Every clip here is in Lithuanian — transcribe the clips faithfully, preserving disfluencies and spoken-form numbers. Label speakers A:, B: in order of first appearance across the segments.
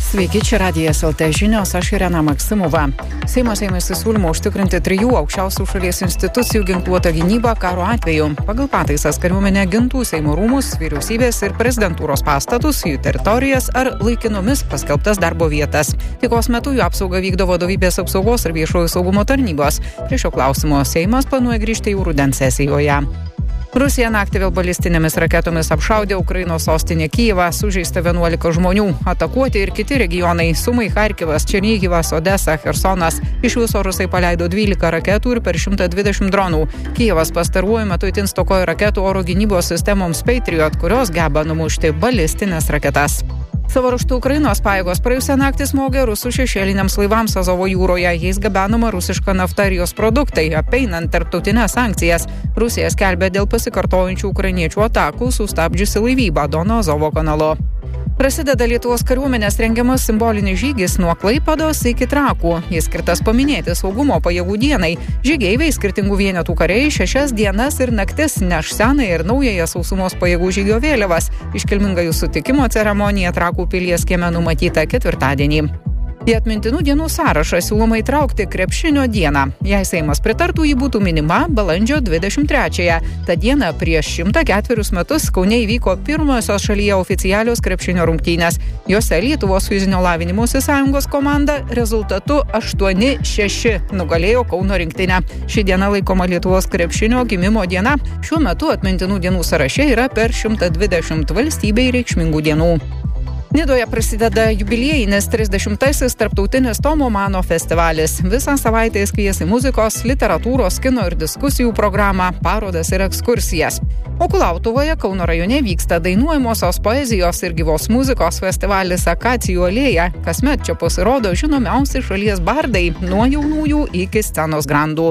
A: Sveiki, čia Radijas L T žinios, aš Irena Maksimova. Seimas ėmėsi siūlymo užtikrinti trijų aukščiausių šalies institucijų ginkluotą gynybą karo atveju. Pagal pataisas kariuomenė gintų Seimo rūmus, vyriausybės ir prezidentūros pastatus, jų teritorijas ar laikinomis paskelbtas darbo vietas. Taikos metu jų apsaugą vykdo vadovybės apsaugos ir viešojo saugumo tarnybos. Prie šio klausimo Seimas planuoja grįžti jau rudens sesijoje. Rusija naktį vėl balistinėmis raketomis apšaudė Ukrainos sostinę Kijevą, sužeista vienuolika žmonių. Atakuoti ir kiti regionai – Sumai, Charkivas, Černyhivas, Odesa, Chersonas. Iš viso rusai paleido dvylika raketų ir per šimtą dvidešimt dronų. Kijevas pastaruoju metu itin stokoja raketų oro gynybos sistemoms Patriot, kurios geba numušti balistinės raketas. Savo ruožtu Ukrainos pajėgos praėjusią naktį smogė rusų šešėliniams laivams Azovo jūroje. Jais gabenama rusiška nafta ir jos produktai, apeinant tarptautinės sankcijas. Rusija skelbia dėl pasikartojančių ukrainiečių atakų sustabdžiusi laivybą Dono Azovo kanalu. Prasideda Lietuvos kariuomenės rengiamas simbolinis žygis nuo Klaipėdos iki Trakų. Jis skirtas paminėti saugumo pajėgų dienai. Žygeiviai skirtingų vienetų kariai šešias dienas ir naktis neš senąją ir naująją sausumos pajėgų žygio vėliavas. Iškilminga jų sutikimo ceremonija Trakų pilies kieme numatyta ketvirtadienį. Į atmintinų dienų sąrašą siūloma įtraukti krepšinio dieną. Jei Seimas pritartų, ji būtų minima balandžio dvidešimt trečiąją. Ta diena prieš šimtą ketverius metus Kaune įvyko pirmosios šalyje oficialios krepšinio rungtynės. Jose Lietuvos fizinio lavinimosi sąjungos komanda rezultatu aštuoni šeši nugalėjo Kauno rinktinę. Ši diena laikoma Lietuvos krepšinio gimimo diena. Šiuo metu atmintinų dienų sąraše yra per šimtą dvidešimt valstybei reikšmingų dienų. Nidoje prasideda jubiliejinis trisdešimtasis tarptautinis Tomo Mano festivalis. Visą savaitę jis kvies į muzikos, literatūros, kino ir diskusijų programą, parodas ir ekskursijas. O Kulautuvoje Kauno rajone vyksta dainuojamosios poezijos ir gyvos muzikos festivalis Akacijų alėja. Kasmet čia pasirodo žinomiausi šalies bardai, nuo jaunųjų iki scenos grandų.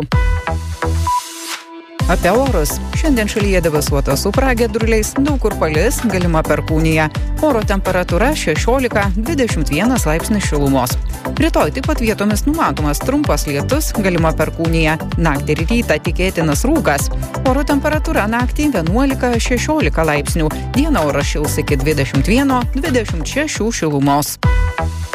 A: Apie orus. Šiandien šalyje debesuota su pragiedruliais, daug kur palis, galima perkūnija. Oro temperatūra šešiolika dvidešimt vienas laipsnis šilumos. Rytoj taip pat vietomis numatomas trumpas lietus, galima perkūnija. Naktį ir rytą tikėtinas rūkas. Oro temperatūra naktį vienuolika šešiolika laipsnių. Dieną oras šils iki dvidešimt vieno dvidešimt šešių šilumos.